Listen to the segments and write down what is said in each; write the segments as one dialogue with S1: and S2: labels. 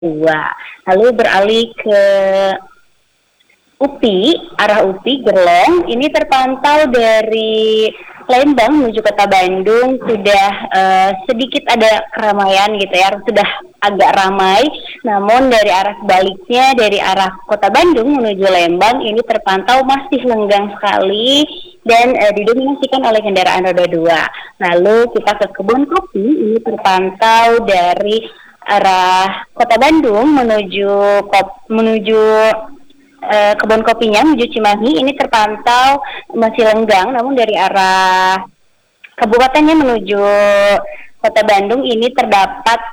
S1: 2. Lalu beralih ke arah UPI, Gerlong, ini terpantau dari Lembang menuju kota Bandung sudah sedikit ada keramaian gitu ya, sudah agak ramai. Namun dari arah sebaliknya, dari arah kota Bandung menuju Lembang ini terpantau masih lenggang sekali dan didominasikan oleh kendaraan roda 2. Lalu kita ke Kebun Kopi, ini terpantau dari arah kota Bandung menuju kebun kopinya menuju Cimahi ini terpantau masih lenggang, namun dari arah kabupatennya menuju kota Bandung ini terdapat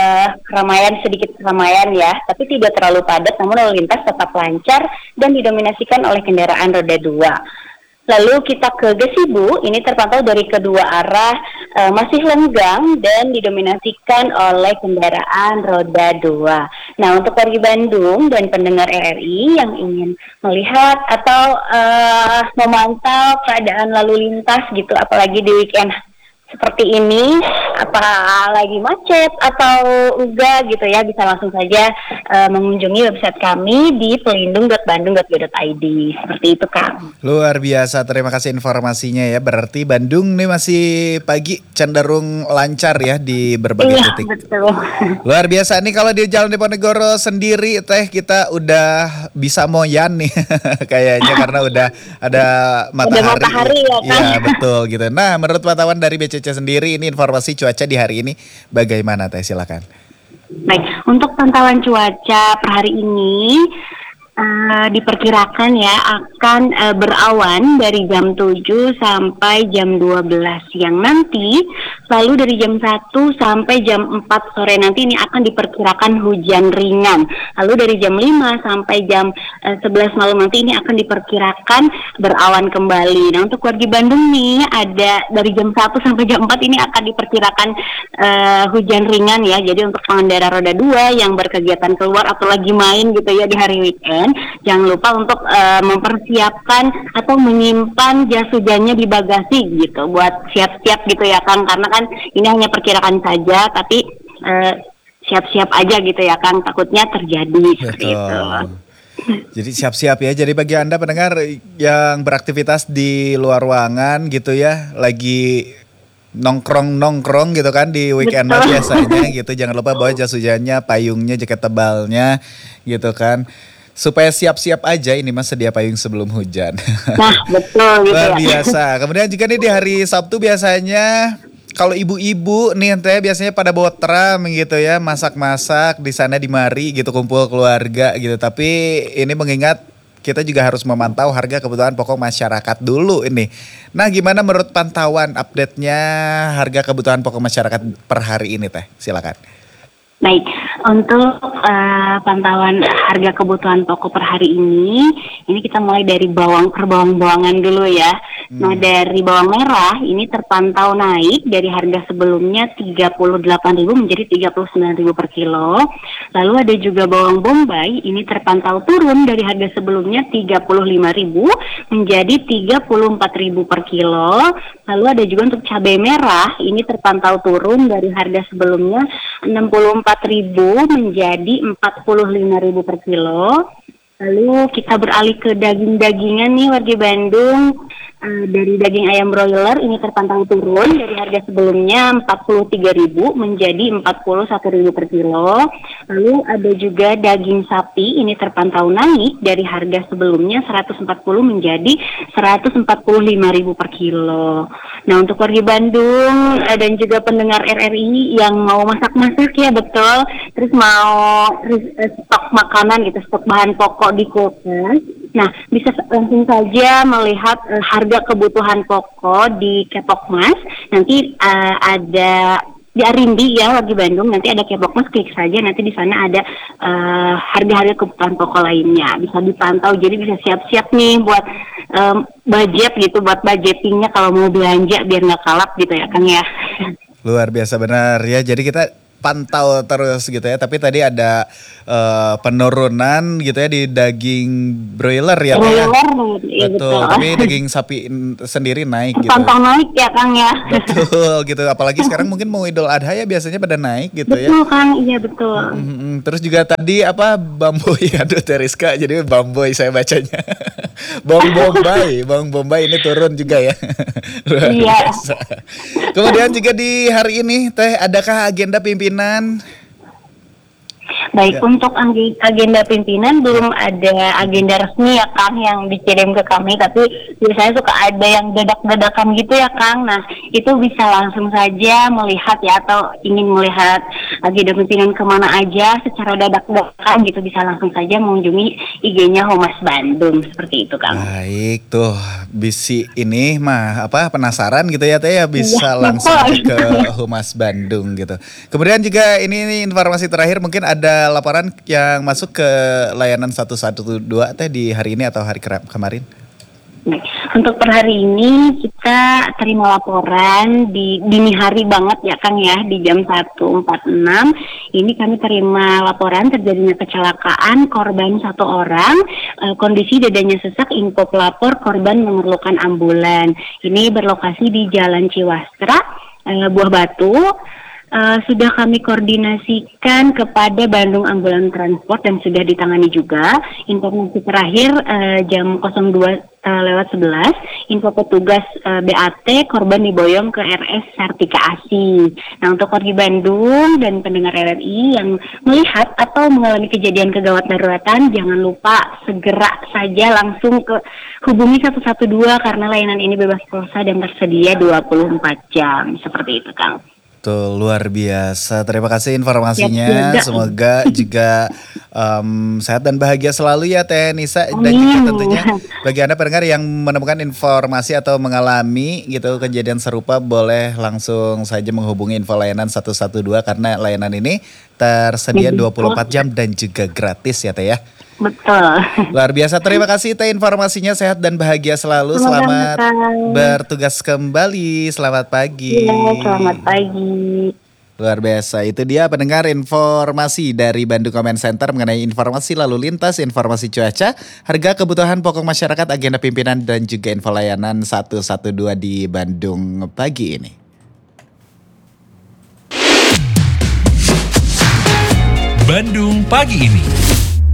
S1: sedikit keramaian ya, tapi tidak terlalu padat, namun lalu lintas tetap lancar dan didominasikan oleh kendaraan roda 2. Lalu kita ke Gesibu, ini terpantau dari kedua arah masih lenggang dan didominasikan oleh kendaraan roda 2. Nah, untuk warga Bandung dan pendengar RRI yang ingin melihat atau memantau keadaan lalu lintas gitu, apalagi di weekend seperti ini, apa lagi macet atau enggak gitu ya, bisa langsung saja mengunjungi website kami di pelindung.bandung.go.id. Seperti itu, Kang.
S2: Luar biasa, terima kasih informasinya ya. Berarti Bandung nih masih pagi cenderung lancar ya di berbagai titik.
S1: Betul.
S2: Luar biasa nih, kalau di Jalan Diponegoro sendiri Teh, kita udah bisa moyan nih kayaknya karena udah ada matahari.
S1: Ada matahari ya, kan?
S2: Iya, betul gitu. Nah, menurut pantauan dari BCC sendiri, ini informasi cuaca di hari ini bagaimana Teh? Silakan.
S1: Baik, untuk pantauan cuaca per hari ini diperkirakan ya akan berawan dari jam 7 sampai jam 12 siang nanti, lalu dari jam 1 sampai jam 4 sore nanti ini akan diperkirakan hujan ringan, lalu dari jam 5 sampai jam 11 malam nanti ini akan diperkirakan berawan kembali. Nah, untuk warga Bandung nih ada dari jam 1 sampai jam 4 ini akan diperkirakan hujan ringan ya, jadi untuk pengendara roda 2 yang berkegiatan keluar atau lagi main gitu ya di hari weekend, jangan lupa untuk mempersiapkan atau menyimpan jas hujannya di bagasi gitu buat siap-siap gitu ya, Kang, karena kan ini hanya perkiraan saja, tapi siap-siap aja gitu ya, Kang, takutnya terjadi seperti itu.
S2: Jadi siap-siap ya. Jadi bagi Anda pendengar yang beraktivitas di luar ruangan gitu ya, lagi nongkrong gitu kan di weekend biasanya gitu, jangan lupa bawa jas hujannya, payungnya, jaket tebalnya gitu kan, supaya siap-siap aja. Ini mas sedia payung sebelum hujan.
S1: Nah, betul gitu.
S2: Luar biasa. Kemudian juga nih di hari Sabtu biasanya kalau ibu-ibu nih Teh biasanya pada bawa tram gitu ya, masak-masak di sana di mari gitu, kumpul keluarga gitu. Tapi ini mengingat kita juga harus memantau harga kebutuhan pokok masyarakat dulu ini. Nah, gimana menurut pantauan update-nya harga kebutuhan pokok masyarakat per hari ini Teh? Silakan.
S1: Baik, untuk pantauan harga kebutuhan pokok per hari ini kita mulai dari bawang-bawangan dulu ya. Nah, dari bawang merah ini terpantau naik dari harga sebelumnya 38.000 menjadi 39.000 per kilo. Lalu ada juga bawang bombay, ini terpantau turun dari harga sebelumnya 35.000 menjadi 34.000 per kilo. Lalu ada juga untuk cabai merah, ini terpantau turun dari harga sebelumnya 64.000 menjadi 45.000 per kilo. Lalu kita beralih ke daging-dagingan nih warga Bandung. Dari daging ayam broiler ini terpantau turun dari harga sebelumnya 43.000 menjadi 41.000 per kilo. Lalu ada juga daging sapi ini terpantau naik dari harga sebelumnya 140 menjadi 145.000 per kilo. Nah, untuk warga Bandung dan juga pendengar RRI yang mau masak-masak ya, betul, terus mau stok makanan gitu, stok bahan pokok di kulkas. Nah, bisa langsung saja melihat harga kebutuhan pokok di Kepokmas. Nanti ada di Arimbi ya warga Bandung, nanti ada Kepokmas, klik saja, nanti di sana ada harga-harga kebutuhan pokok lainnya. Bisa dipantau, jadi bisa siap-siap nih buat budget gitu, buat budgetingnya kalau mau belanja biar nggak kalap gitu ya, Kang ya.
S2: Luar biasa benar ya, jadi kita pantau terus gitu ya. Tapi tadi ada penurunan gitu ya di daging broiler ya Teh ya.
S1: Broiler, iya
S2: Betul,
S1: betul.
S2: tapi daging sapi sendiri naik gitu.
S1: Pantang naik ya Kang ya.
S2: Betul gitu, apalagi sekarang mungkin mau Idul Adha ya biasanya pada naik gitu ya.
S1: Betul Kang, iya betul.
S2: Terus juga tadi apa bamboy, aduh Teriska jadi bamboy saya bacanya. Bawang bombay ini turun juga ya. Luar
S1: Iya.
S2: biasa. Kemudian juga di hari ini Teh adakah agenda pimpinan?
S1: Baik, untuk agenda pimpinan belum ada agenda resmi ya Kang yang dikirim ke kami, tapi biasanya suka ada yang dadak-dadakan gitu ya Kang. Nah, itu bisa langsung saja melihat ya, atau ingin melihat agenda pimpinan kemana aja secara dadak-dadakan gitu, bisa langsung saja mengunjungi IG-nya Humas Bandung, seperti itu Kang.
S2: Baik tuh, bisi ini mah apa penasaran gitu ya Teh ya bisa
S1: Iya,
S2: langsung
S1: betul.
S2: ke Humas Bandung gitu. Kemudian juga ini informasi terakhir mungkin ada laporan yang masuk ke layanan 112 Teh di hari ini atau hari kemarin.
S1: Baik, untuk per hari ini kita terima laporan di dini hari banget ya Kang ya, di jam 1.46. Ini kami terima laporan terjadinya kecelakaan korban 1 orang, kondisi dadanya sesak, info pelapor korban memerlukan ambulan. Ini berlokasi di Jalan Ciwastra, Buah Batu. Sudah kami koordinasikan kepada Bandung Ambulan Transport dan sudah ditangani juga. Informasi terakhir jam 02:11, info petugas BAT korban diboyong ke RS Sartika Asi. Nah, untuk warga Bandung dan pendengar RRI yang melihat atau mengalami kejadian kegawat daruratan, jangan lupa segera saja langsung ke hubungi 112 karena layanan ini bebas pulsa dan tersedia 24 jam. Seperti itu, Kang.
S2: Tuh, luar biasa. Terima kasih informasinya. Semoga juga sehat dan bahagia selalu ya Teh Nisa. Dan juga tentunya bagi Anda pendengar yang menemukan informasi atau mengalami gitu kejadian serupa, boleh langsung saja menghubungi info layanan 112 karena layanan ini tersedia 24 jam dan juga gratis ya Teh ya.
S1: Betul.
S2: Luar biasa, terima kasih Teh informasinya, sehat dan bahagia selalu. Selamat bertugas kembali, selamat pagi.
S1: Ya, selamat pagi.
S2: Luar biasa, itu dia pendengar informasi dari Bandung Comment Center mengenai informasi lalu lintas, informasi cuaca, harga kebutuhan pokok masyarakat, agenda pimpinan dan juga info layanan 112 di Bandung pagi ini.
S3: Bandung pagi ini.